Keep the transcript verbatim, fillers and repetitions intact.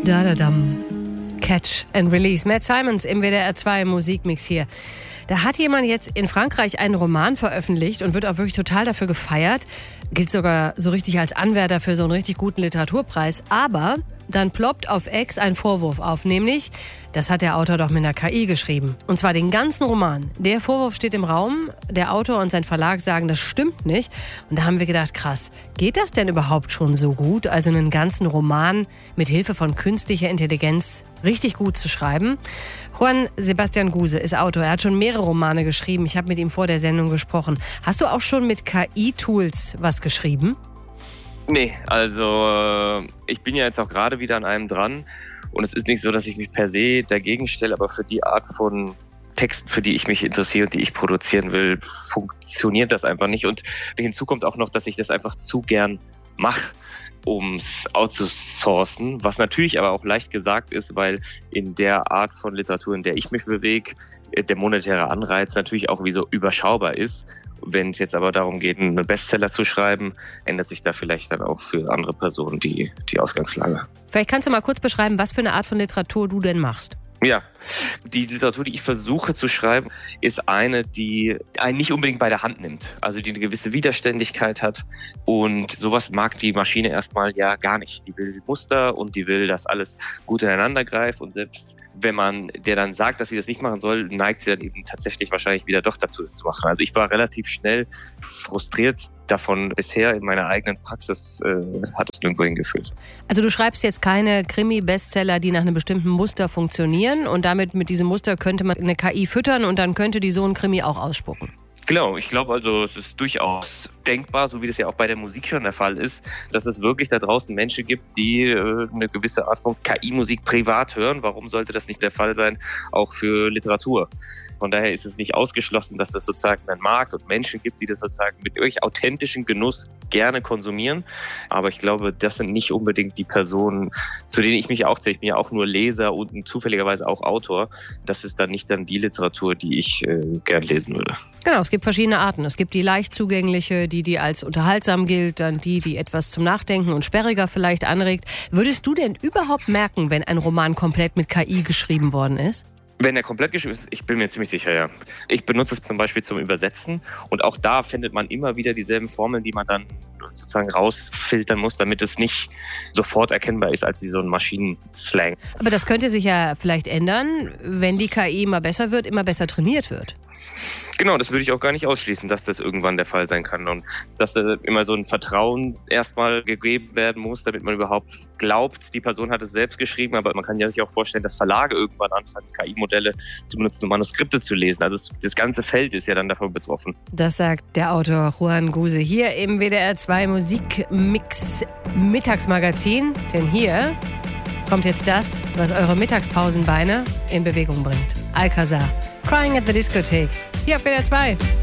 Da da dam. Catch and Release. Matt Simons im W D R zwei Musikmix hier. Da hat jemand jetzt in Frankreich einen Roman veröffentlicht und wird auch wirklich total dafür gefeiert. Gilt sogar so richtig als Anwärter für so einen richtig guten Literaturpreis. Aber dann ploppt auf X ein Vorwurf auf, nämlich, das hat der Autor doch mit einer K I geschrieben. Und zwar den ganzen Roman. Der Vorwurf steht im Raum, der Autor und sein Verlag sagen, das stimmt nicht. Und da haben wir gedacht, krass, geht das denn überhaupt schon so gut? Also einen ganzen Roman mit Hilfe von künstlicher Intelligenz richtig gut zu schreiben? Juan Sebastian Guse ist Autor. Er hat schon mehrere Romane geschrieben. Ich habe mit ihm vor der Sendung gesprochen. Hast du auch schon mit K I-Tools was geschrieben? Nee, also ich bin ja jetzt auch gerade wieder an einem dran. Und es ist nicht so, dass ich mich per se dagegen stelle, aber für die Art von Texten, für die ich mich interessiere und die ich produzieren will, funktioniert das einfach nicht. Und hinzu kommt auch noch, dass ich das einfach zu gern mache, um es outzusourcen, was natürlich aber auch leicht gesagt ist, weil in der Art von Literatur, in der ich mich bewege, der monetäre Anreiz natürlich auch wie so überschaubar ist. Wenn es jetzt aber darum geht, einen Bestseller zu schreiben, ändert sich da vielleicht dann auch für andere Personen die, die Ausgangslage. Vielleicht kannst du mal kurz beschreiben, was für eine Art von Literatur du denn machst. Ja, die Literatur, die ich versuche zu schreiben, ist eine, die einen nicht unbedingt bei der Hand nimmt. Also die eine gewisse Widerständigkeit hat. Und sowas mag die Maschine erstmal ja gar nicht. Die will Muster und die will, dass alles gut ineinander greift. Und selbst wenn man der dann sagt, dass sie das nicht machen soll, neigt sie dann eben tatsächlich wahrscheinlich wieder doch dazu, es zu machen. Also ich war relativ schnell frustriert davon. Bisher in meiner eigenen Praxis äh, hat es nirgendwo hingeführt. Also du schreibst jetzt keine Krimi-Bestseller, die nach einem bestimmten Muster funktionieren und damit mit diesem Muster könnte man eine K I füttern und dann könnte die so einen Krimi auch ausspucken. Genau, ich glaube also, es ist durchaus denkbar, so wie das ja auch bei der Musik schon der Fall ist, dass es wirklich da draußen Menschen gibt, die äh, eine gewisse Art von K I-Musik privat hören. Warum sollte das nicht der Fall sein, auch für Literatur? Von daher ist es nicht ausgeschlossen, dass es sozusagen einen Markt und Menschen gibt, die das sozusagen mit euch authentischen Genuss gerne konsumieren. Aber ich glaube, das sind nicht unbedingt die Personen, zu denen ich mich auch zähle. Ich bin ja auch nur Leser und zufälligerweise auch Autor. Das ist dann nicht dann die Literatur, die ich äh, gern lesen würde. Genau, es gibt verschiedene Arten. Es gibt die leicht zugängliche, die, die als unterhaltsam gilt, dann die, die etwas zum Nachdenken und sperriger vielleicht anregt. Würdest du denn überhaupt merken, wenn ein Roman komplett mit K I geschrieben worden ist? Wenn er komplett geschrieben ist, ich bin mir ziemlich sicher, ja. Ich benutze es zum Beispiel zum Übersetzen und auch da findet man immer wieder dieselben Formeln, die man dann sozusagen rausfiltern muss, damit es nicht sofort erkennbar ist als wie so ein Maschinenslang. Aber das könnte sich ja vielleicht ändern, wenn die K I immer besser wird, immer besser trainiert wird. Genau, das würde ich auch gar nicht ausschließen, dass das irgendwann der Fall sein kann und dass da immer so ein Vertrauen erstmal gegeben werden muss, damit man überhaupt glaubt, die Person hat es selbst geschrieben, aber man kann ja sich auch vorstellen, dass Verlage irgendwann anfangen, K I-Modelle zu benutzen, um Manuskripte zu lesen. Also das ganze Feld ist ja dann davon betroffen. Das sagt der Autor Juan Guse hier im W D R zwei Musikmix Mittagsmagazin, denn hier kommt jetzt das, was eure Mittagspausenbeine in Bewegung bringt. Alcazar, Crying at the Discotheque. Hier auf W D R zwei.